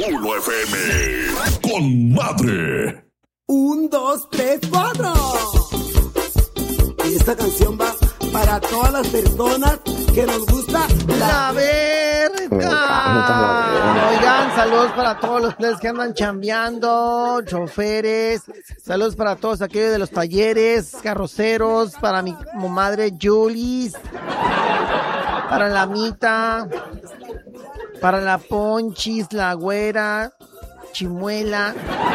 1 FM. Con madre. 1, 2, 3, 4. Y esta canción va para todas las personas que nos gusta la verga. Oigan, saludos para todos los players que andan chambeando, choferes, saludos para todos aquellos de los talleres, carroceros, para mi madre Julis, para la Mita, para la Ponchis, la Güera, Chimuela.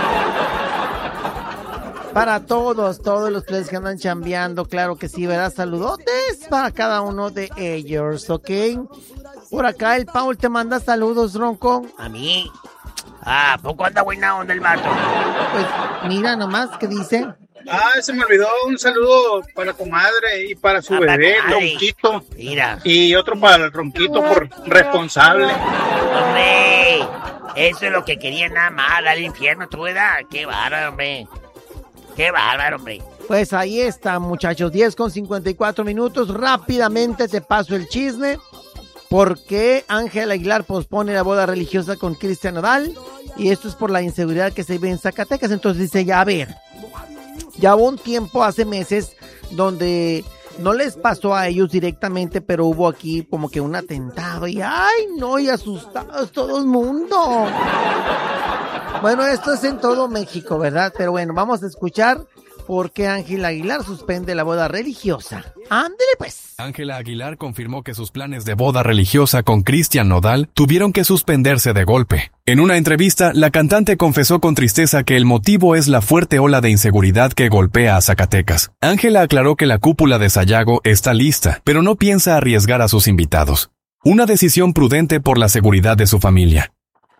Para todos los players que andan chambeando, claro que sí, ¿verdad? Saludotes para cada uno de ellos, ¿ok? Por acá el Paul te manda saludos, Ronco. ¿A mí? Ah, ¿poco anda buena onda el vato? Pues mira nomás, ¿qué dice? Se me olvidó un saludo para tu madre y para su bebé, Ronquito. Mira. Y otro para el Ronquito por responsable. Hombre, eso es lo que quería nada más, al infierno, tú, ¿verdad? Qué bárbaro, hombre. Qué bárbaro, hombre. Pues ahí está, muchachos, 10:54. Rápidamente te paso el chisme. ¿Por qué Ángela Aguilar pospone la boda religiosa con Cristian Nodal? Y esto es por la inseguridad que se ve en Zacatecas. Entonces dice, ya a ver, ya hubo un tiempo hace meses donde no les pasó a ellos directamente, pero hubo aquí como que un atentado y ¡ay, no! Y asustados todo el mundo. Bueno, esto es en todo México, ¿verdad? Pero bueno, vamos a escuchar por qué Ángela Aguilar suspende la boda religiosa. ¡Ándele pues! Ángela Aguilar confirmó que sus planes de boda religiosa con Cristian Nodal tuvieron que suspenderse de golpe. En una entrevista, la cantante confesó con tristeza que el motivo es la fuerte ola de inseguridad que golpea a Zacatecas. Ángela aclaró que la cúpula de Sayago está lista, pero no piensa arriesgar a sus invitados. Una decisión prudente por la seguridad de su familia.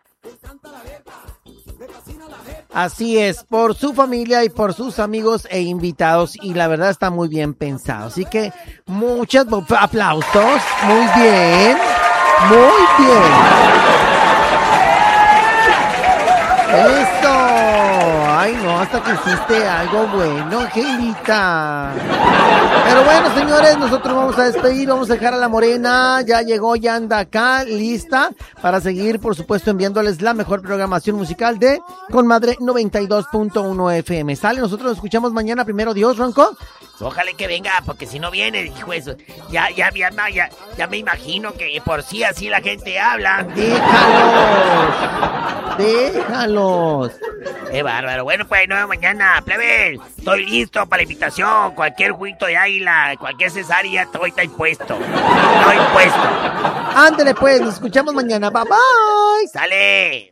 Así es, por su familia y por sus amigos e invitados, y la verdad está muy bien pensado. Así que muchos aplausos, muy bien, muy bien. ¡Eso! Ay, no, hasta que hiciste algo bueno, Angelita. Pero bueno, señores, nosotros vamos a despedir, vamos a dejar a la Morena. Ya llegó, ya anda acá, lista para seguir, por supuesto, enviándoles la mejor programación musical de Con Madre 92.1 FM. ¿Sale? Nosotros nos escuchamos mañana, primero Dios, Ronco. Ojalá que venga, porque si no viene, hijo eso. Ya me imagino que por sí así la gente habla. Déjalos. Qué bárbaro. Bueno, pues no, mañana, plebe. Estoy listo para la invitación. Cualquier juguito de águila, cualquier cesárea, todo está impuesto. Todo impuesto. Ándale pues, nos escuchamos mañana. Bye bye. Sale.